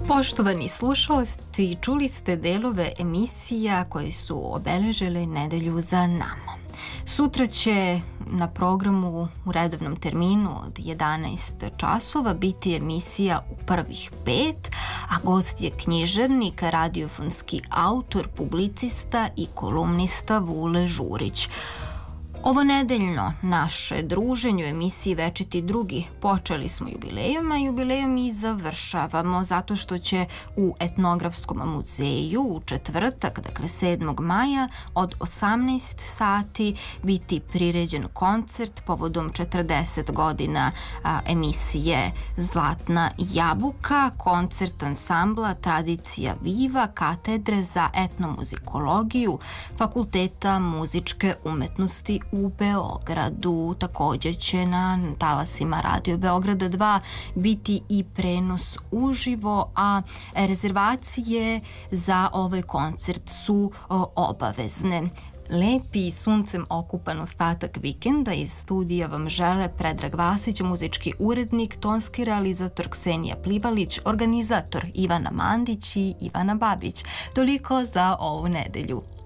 Poštovani slušalci, čuli ste delove emisija koje su obeležile nedelju za nama. Sutra će na programu u redovnom terminu od 11 časova biti emisija U prvih 5, a gost je književnik, radiofonski autor, publicista i kolumnista Vule Žurić. Ovo nedeljno naše druženje u emisiji Večiti drugi počeli smo jubilejom, a jubilejom i završavamo zato što će u Etnografskom muzeju u četvrtak, dakle 7. maja od 18 sati biti priređen koncert povodom 40 godina emisije Zlatna jabuka, koncert ansambla Tradicija Viva, katedre za etnomuzikologiju Fakulteta muzičke umetnosti u Beogradu. Također će na talasima Radio Beograda 2 biti i prenos uživo, a rezervacije za ovaj koncert su obavezne. Lepi i suncem okupan ostatak vikenda. Iz studija vam žele Predrag Vasić, muzički urednik, tonski realizator Ksenija Plivalić, organizator Ivana Mandić i Ivana Babić. Toliko za ovu nedelju.